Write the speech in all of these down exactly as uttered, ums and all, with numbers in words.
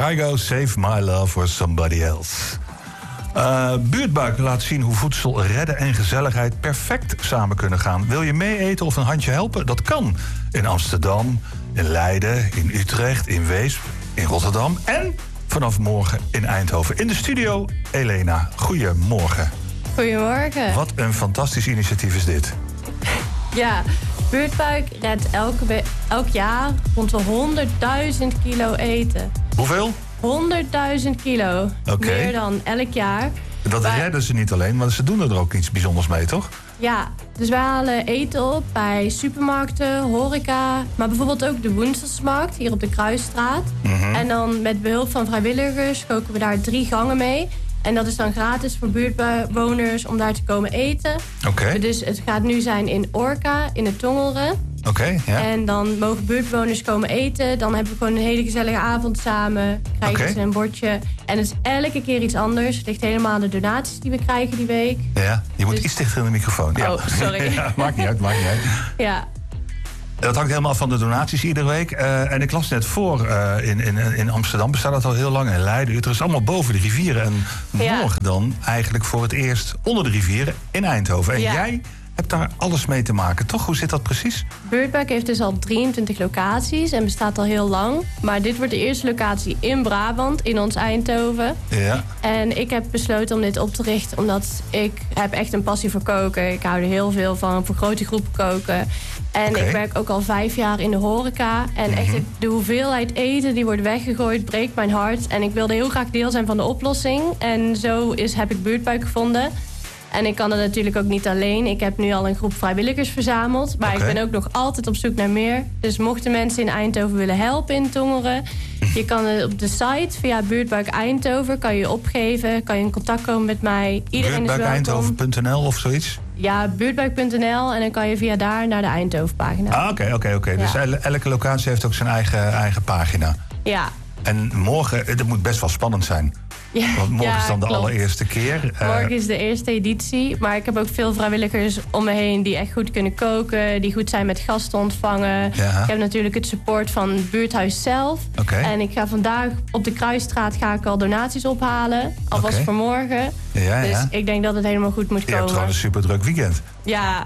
Kygo, Save My Love for Somebody Else. Uh, Buurtbuik laat zien hoe voedsel, redden en gezelligheid perfect samen kunnen gaan. Wil je mee eten of een handje helpen? Dat kan. In Amsterdam, in Leiden, in Utrecht, in Weesp, in Rotterdam en vanaf morgen in Eindhoven. In de studio, Elena. Goedemorgen. Goedemorgen. Wat een fantastisch initiatief is dit. Ja, Buurtbuik redt elke we- elk jaar rond de honderdduizend kilo eten. Hoeveel? honderdduizend kilo. Okay. Meer dan elk jaar. Dat Wij... redden ze niet alleen, maar ze doen er ook iets bijzonders mee, toch? Ja, dus wij halen eten op bij supermarkten, horeca, maar bijvoorbeeld ook de Woensdagmarkt hier op de Kruisstraat. Mm-hmm. En dan met behulp van vrijwilligers koken we daar drie gangen mee. En dat is dan gratis voor buurtbewoners om daar te komen eten. Oké. Okay. Dus het gaat nu zijn in Orca, in het Tongeren. Oké, okay, ja. En dan mogen buurtbewoners komen eten. Dan hebben we gewoon een hele gezellige avond samen. Krijgen okay. ze een bordje. En het is elke keer iets anders. Het ligt helemaal aan de donaties die we krijgen die week. Ja, je moet dus... iets dichter in de microfoon. Ja. Oh, sorry. Ja, maakt niet uit, maakt niet uit. Ja. Dat hangt helemaal af van de donaties iedere week. Uh, en ik las net voor, uh, in, in, in Amsterdam bestaat dat al heel lang. In Leiden, Utrecht, is allemaal boven de rivieren. En ja. morgen dan eigenlijk voor het eerst onder de rivieren in Eindhoven. En ja. jij hebt daar alles mee te maken, toch? Hoe zit dat precies? Buurtbuik heeft dus al drieëntwintig locaties en bestaat al heel lang. Maar dit wordt de eerste locatie in Brabant, in ons Eindhoven. Ja. En ik heb besloten om dit op te richten, omdat ik heb echt een passie voor koken. Ik hou er heel veel van, voor grote groepen koken. En okay. ik werk ook al vijf jaar in de horeca. En mm-hmm. echt de hoeveelheid eten die wordt weggegooid breekt mijn hart. En ik wilde heel graag deel zijn van de oplossing. En zo is, heb ik Buurtbuik gevonden. En ik kan het natuurlijk ook niet alleen. Ik heb nu al een groep vrijwilligers verzameld. Maar okay. ik ben ook nog altijd op zoek naar meer. Dus mochten mensen in Eindhoven willen helpen in Tongeren... je kan het op de site via Buurtbuik Eindhoven... kan je opgeven, kan je in contact komen met mij. Iedereen is welkom. buurtbuik eindhoven punt n l of zoiets? Ja, buurtbuik punt n l en dan kan je via daar naar de Eindhoven-pagina. Ah, oké, okay, oké, okay, oké. Okay. Dus elke locatie heeft ook zijn eigen, eigen pagina. Ja. En morgen, het moet best wel spannend zijn. Ja, Want morgen ja, is dan de klopt. allereerste keer. Morgen is de eerste editie. Maar ik heb ook veel vrijwilligers om me heen die echt goed kunnen koken. Die goed zijn met gasten ontvangen. Ja. Ik heb natuurlijk het support van het buurthuis zelf. Okay. En ik ga vandaag op de Kruisstraat ga ik al donaties ophalen. Alvast okay. voor morgen. Ja, dus ja. ik denk dat het helemaal goed moet Je komen. hebt gewoon een super druk weekend. Ja,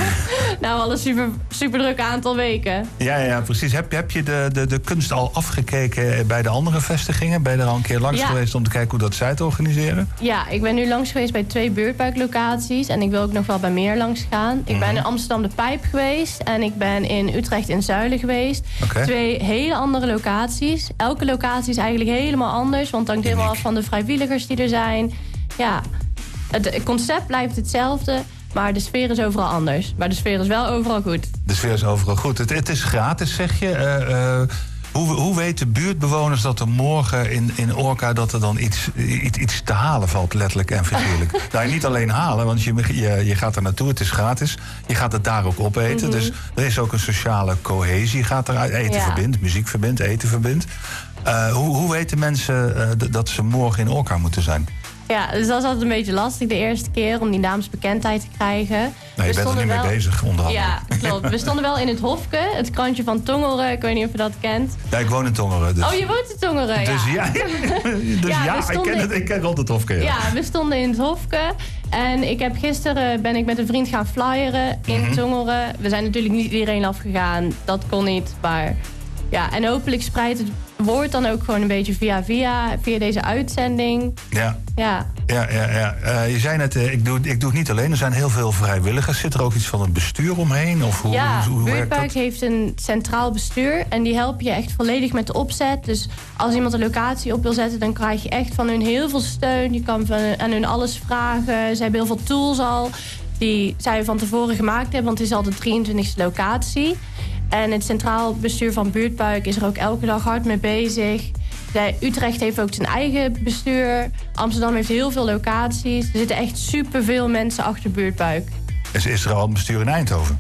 nou al een super, super druk aantal weken. Ja, ja, precies. Heb, heb je de, de, de kunst al afgekeken bij de andere vestigingen? Ben je er al een keer langs ja. geweest om te kijken hoe dat zij het organiseren? Ja, ik ben nu langs geweest bij twee buurtbuiklocaties. En ik wil ook nog wel bij meer langs gaan. Ik ben in Amsterdam de Pijp geweest. En ik ben in Utrecht in Zuilen geweest. Okay. Twee hele andere locaties. Elke locatie is eigenlijk helemaal anders. Want het hangt helemaal af van de vrijwilligers die er zijn. Ja, het concept blijft hetzelfde. Maar de sfeer is overal anders. Maar de sfeer is wel overal goed. De sfeer is overal goed. Het, het is gratis, zeg je. Uh, uh, hoe, hoe weten buurtbewoners dat er morgen in, in Orca... dat er dan iets, iets, iets te halen valt, letterlijk en figuurlijk? Nou, niet alleen halen, want je, je, je gaat er naartoe. Het is gratis. Je gaat het daar ook opeten. Mm-hmm. Dus er is ook een sociale cohesie. Gaat eruit. Eten ja. verbindt, muziek verbindt, eten verbindt. Uh, hoe, hoe weten mensen uh, d- dat ze morgen in Orca moeten zijn? Ja, dus dat is altijd een beetje lastig de eerste keer om die naamsbekendheid te krijgen. Nou, je bent er nu wel... mee bezig, onder andere. Ja, klopt. We stonden wel in het Hofke, het krantje van Tongeren. Ik weet niet of je dat kent. Ja, ik woon in Tongeren. Dus... Oh, je woont in Tongeren, dus ja. ja, dus ja, ja ik, ken het, ik ken rond het Hofke. Ja. ja, we stonden in het Hofke. En ik heb gisteren ben ik met een vriend gaan flyeren in mm-hmm. Tongeren. We zijn natuurlijk niet iedereen afgegaan. Dat kon niet, maar... Ja, en hopelijk spreidt het woord dan ook gewoon een beetje via via, via deze uitzending. Ja. Ja. Ja, ja, ja. Uh, je zei net, uh, ik, doe, ik doe het niet alleen. Er zijn heel veel vrijwilligers. Zit er ook iets van een bestuur omheen? Of hoe, ja, hoe, hoe Buurtbuik heeft een centraal bestuur. En die helpen je echt volledig met de opzet. Dus als iemand een locatie op wil zetten... dan krijg je echt van hun heel veel steun. Je kan van, aan hun alles vragen. Ze hebben heel veel tools al. Die zij van tevoren gemaakt hebben. Want het is al de drieëntwintigste locatie. En het centraal bestuur van Buurtbuik is er ook elke dag hard mee bezig. De Utrecht heeft ook zijn eigen bestuur. Amsterdam heeft heel veel locaties. Er zitten echt superveel mensen achter Buurtbuik. Is, is er al een bestuur in Eindhoven?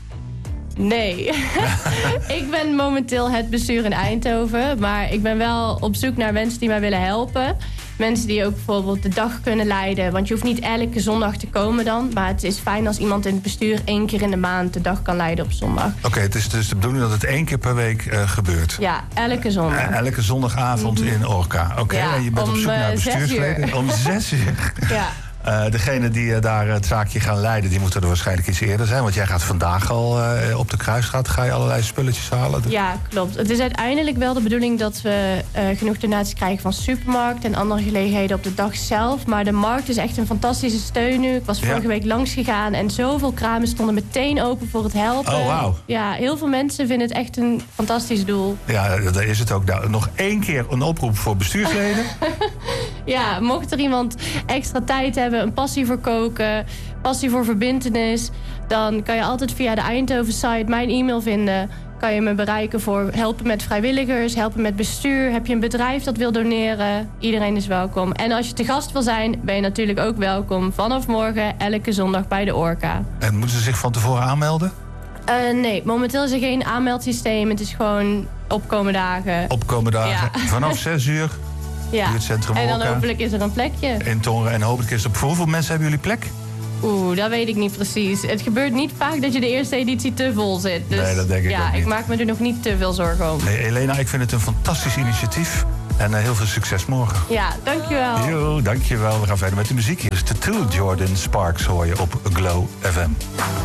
Nee. Ik ben momenteel het bestuur in Eindhoven. Maar ik ben wel op zoek naar mensen die mij willen helpen. Mensen die ook bijvoorbeeld de dag kunnen leiden. Want je hoeft niet elke zondag te komen dan. Maar het is fijn als iemand in het bestuur één keer in de maand de dag kan leiden op zondag. Oké, okay, het is dus de bedoeling dat het één keer per week uh, gebeurt? Ja, elke zondag. Uh, elke zondagavond mm-hmm. in Orca. Oké, okay, ja, en je bent om, op zoek naar uh, bestuursleden? Om zes uur? Ja. Uh, degene die uh, daar het zaakje gaan leiden, die moeten er waarschijnlijk iets eerder zijn. Want jij gaat vandaag al uh, op de Kruisstraat, ga je allerlei spulletjes halen? Ja, klopt. Het is uiteindelijk wel de bedoeling dat we uh, genoeg donaties krijgen van supermarkt en andere gelegenheden op de dag zelf. Maar de markt is echt een fantastische steun nu. Ik was vorige ja. week langs gegaan en zoveel kramen stonden meteen open voor het helpen. Oh, wauw. Ja, heel veel mensen vinden het echt een fantastisch doel. Ja, dat is het ook. Nou, nog één keer een oproep voor bestuursleden. Ja, mocht er iemand extra tijd hebben, een passie voor koken, passie voor verbintenis, dan kan je altijd via de Eindhoven site mijn e-mail vinden. Kan je me bereiken voor helpen met vrijwilligers, helpen met bestuur. Heb je een bedrijf dat wil doneren? Iedereen is welkom. En als je te gast wil zijn, ben je natuurlijk ook welkom. Vanaf morgen, elke zondag bij de Orca. En moeten ze zich van tevoren aanmelden? Uh, nee, momenteel is er geen aanmeldsysteem. Het is gewoon opkomen dagen. Opkomen dagen. Ja. Vanaf zes uur. Ja, en dan hopelijk is er een plekje. In Tongeren en hopelijk is er... Voor hoeveel mensen hebben jullie plek? Oeh, dat weet ik niet precies. Het gebeurt niet vaak dat je de eerste editie te vol zit. Dus nee, dat denk ik ja, ook niet. Ik maak me er nog niet te veel zorgen om. Nee, Elena, ik vind het een fantastisch initiatief. En uh, heel veel succes morgen. Ja, dankjewel. Jo, dankjewel. We gaan verder met de muziek. Hier is Tattoo, Jordan Sparks hoor je op Glow F M.